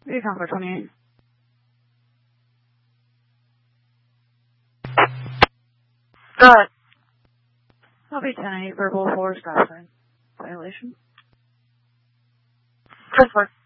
You count for 28. Go ahead. I'll be 10-8 verbal for stop sign violation. 10-4.